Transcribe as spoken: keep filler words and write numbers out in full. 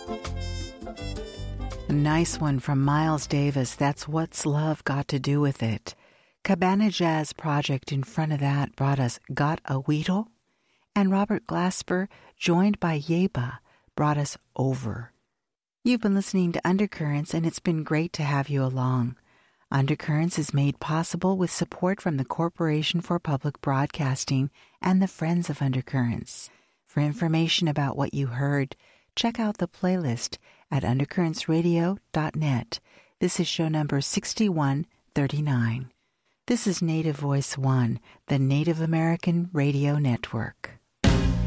A nice one from Miles Davis. That's What's Love Got to Do with It. Cabana Jazz Project in front of that brought us Got a Weedle. And Robert Glasper, joined by Yeba, brought us Over. You've been listening to Undercurrents, and it's been great to have you along. Undercurrents is made possible with support from the Corporation for Public Broadcasting and the Friends of Undercurrents. For information about what you heard, check out the playlist at undercurrents radio dot net. This is show number sixty-one thirty-nine. This is Native Voice One, the Native American Radio Network.